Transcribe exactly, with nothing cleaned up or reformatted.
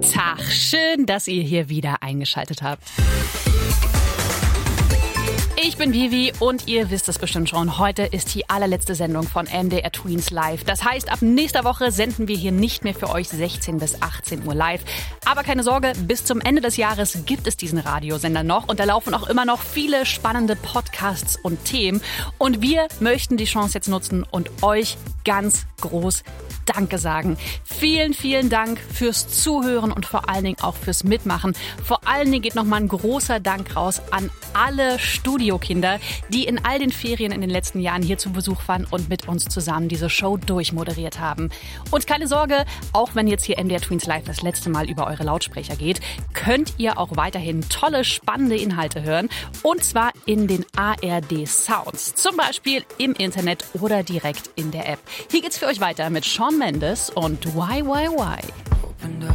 Tag, schön, dass ihr hier wieder eingeschaltet habt. Ich bin Vivi und ihr wisst es bestimmt schon, heute ist die allerletzte Sendung von M D R Tweens Live. Das heißt, ab nächster Woche senden wir hier nicht mehr für euch sechzehn bis achtzehn Uhr live. Aber keine Sorge, bis zum Ende des Jahres gibt es diesen Radiosender noch und da laufen auch immer noch viele spannende Podcasts und Themen. Und wir möchten die Chance jetzt nutzen und euch ganz groß Danke sagen. Vielen, vielen Dank fürs Zuhören und vor allen Dingen auch fürs Mitmachen. Vor allen Dingen geht nochmal ein großer Dank raus an alle Studiokinder, die in all den Ferien in den letzten Jahren hier zu Besuch waren und mit uns zusammen diese Show durchmoderiert haben. Und keine Sorge, auch wenn jetzt hier M D R Tweens Live das letzte Mal über eure Lautsprecher geht, könnt ihr auch weiterhin tolle, spannende Inhalte hören. Und zwar in den A R D Sounds. Zum Beispiel im Internet oder direkt in der App. Hier geht's für euch weiter mit Shawn Mendes und Why, Why, Why.